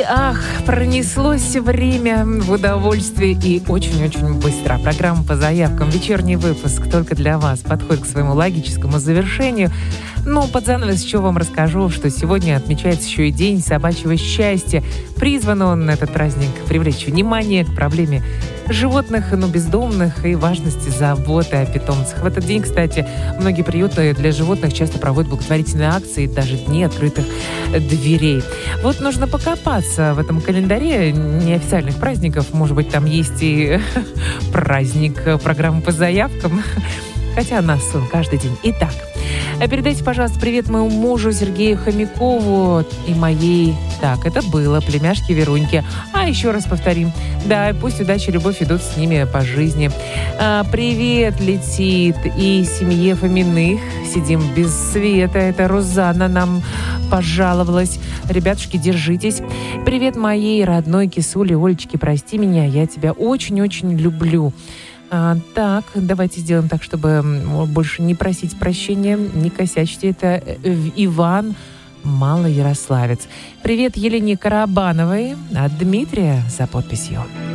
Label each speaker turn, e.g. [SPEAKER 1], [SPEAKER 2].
[SPEAKER 1] Пронеслось время в удовольствии и очень-очень быстро. Программа по заявкам, вечерний выпуск только для вас подходит к своему логическому завершению. Но под занавес еще вам расскажу, что сегодня отмечается еще и День собачьего счастья. Призван он, этот праздник, привлечь внимание к проблеме животных, бездомных и важности заботы о питомцах. В этот день, кстати, многие приюты для животных часто проводят благотворительные акции, даже дни открытых дверей. Вот нужно покопаться в этом календаре неофициальных праздников. Может быть, там есть и праздник программы по заявкам. Хотя нас он каждый день. Итак, передайте, пожалуйста, привет моему мужу Сергею Хомякову и моей, это было, племяшке Веруньке. Еще раз повторим. Да, пусть удача и любовь идут с ними по жизни. Привет летит и семье Фоминых. Сидим без света. Это Розанна нам пожаловалась. Ребятушки, держитесь. Привет моей родной кисуле Олечке. Прости меня, я тебя очень-очень люблю. Давайте сделаем так, чтобы больше не просить прощения, не косячьте. Это Иван, Малоярославец. Привет Елене Карабановой от Дмитрия за подписью.